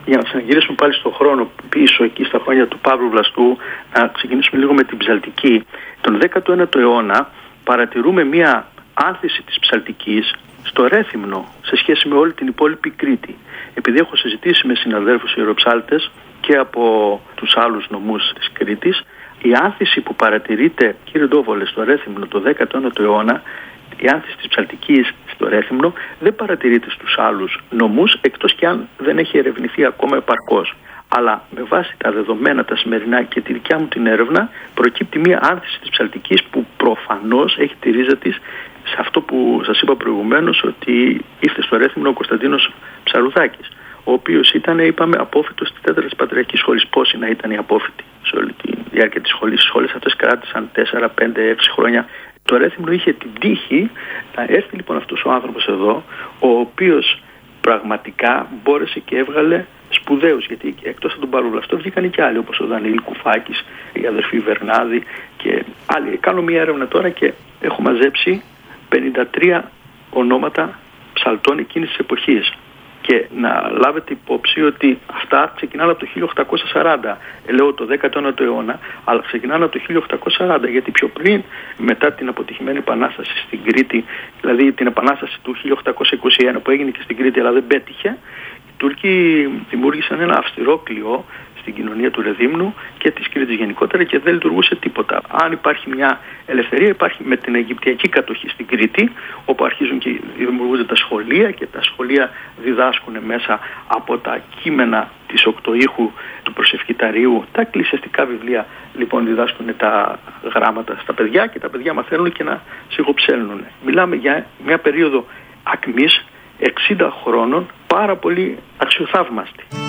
Για να ξαναγυρίσουμε πάλι στον χρόνο πίσω, εκεί στα χρόνια του Παύλου Βλαστού, να ξεκινήσουμε λίγο με την ψαλτική. Τον 19ο αιώνα παρατηρούμε μία άνθηση της ψαλτικής στο Ρέθυμνο σε σχέση με όλη την υπόλοιπη Κρήτη. Επειδή έχω συζητήσει με συναδέλφους ιεροψάλτες και από τους άλλους νομούς της Κρήτης, η άνθηση που παρατηρείται, κύριε Ντόβολε, στο Ρέθυμνο το 19ο αιώνα, η άνθηση της ψαλτικής στο Ρέθυμνο δεν παρατηρείται στους άλλους νομούς, εκτός και αν δεν έχει ερευνηθεί ακόμα επαρκώς. Αλλά με βάση τα δεδομένα τα σημερινά και τη δικιά μου την έρευνα, προκύπτει μια άνθηση της ψαλτικής που προφανώς έχει τη ρίζα της σε αυτό που σας είπα προηγουμένως, ότι ήρθε στο Ρέθυμνο ο Κωνσταντίνος Ψαρουδάκης, ο οποίος ήταν, είπαμε, απόφοιτος της 4ης Πατριακής Σχολής. Πόσοι να ήταν οι απόφοιτοι σε όλη τη διάρκεια της σχολής? Οι σχολές αυτές κράτησαν 4, 5, 6 χρόνια. Το Ρέθυμνο είχε την τύχη να έρθει λοιπόν αυτός ο άνθρωπος εδώ, ο οποίος πραγματικά μπόρεσε και έβγαλε σπουδαίους, γιατί εκτός από τον Παύλο Βλαστό βγήκαν και άλλοι, όπως ο Δανιήλ Κουφάκης, η αδερφή Βερνάδη και άλλοι. Κάνω μια έρευνα τώρα και έχω μαζέψει 53 ονόματα ψαλτών εκείνης της εποχής. Και να λάβετε υπόψη ότι αυτά ξεκινάνε από το 1840, λέω το 19ο αιώνα, αλλά ξεκινάνε από το 1840, γιατί πιο πριν, μετά την αποτυχημένη επανάσταση στην Κρήτη, δηλαδή την επανάσταση του 1821 που έγινε και στην Κρήτη αλλά δεν πέτυχε, οι Τούρκοι δημιούργησαν ένα αυστηρό κλειό στην κοινωνία του Ρεδύμνου και της Κρήτης γενικότερα και δεν λειτουργούσε τίποτα. Αν υπάρχει μια ελευθερία, υπάρχει με την Αιγυπτιακή κατοχή στην Κρήτη, όπου αρχίζουν και δημιουργούνται τα σχολεία και τα σχολεία διδάσκουν μέσα από τα κείμενα της οκτωήχου του προσευχηταρίου. Τα εκκλησιαστικά βιβλία λοιπόν διδάσκουν τα γράμματα στα παιδιά και τα παιδιά μαθαίνουν και να σιγοψέλνουν. Μιλάμε για μια περίοδο ακμής 60 χρόνων, πάρα πολύ αξιοθαύμαστη.